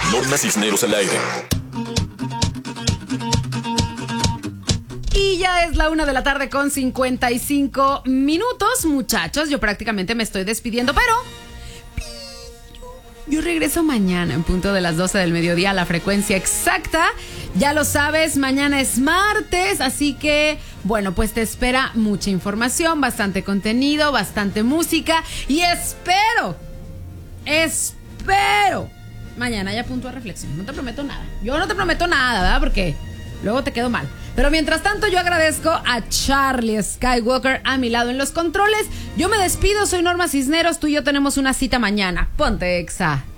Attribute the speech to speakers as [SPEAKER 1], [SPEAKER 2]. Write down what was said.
[SPEAKER 1] Norma Cisneros al aire.
[SPEAKER 2] Y ya es la 1:55 p.m, muchachos. Yo prácticamente me estoy despidiendo, pero yo regreso mañana en punto de las 12 del mediodía a la frecuencia exacta. Ya lo sabes, mañana es martes, así que, bueno, pues te espera mucha información, bastante contenido, bastante música y espero, mañana ya punto de reflexión. No te prometo nada. Yo no te prometo nada, ¿verdad? Porque luego te quedo mal. Pero mientras tanto, yo agradezco a Charlie Skywalker a mi lado en los controles. Yo me despido, soy Norma Cisneros. Tú y yo tenemos una cita mañana. Ponte Exa.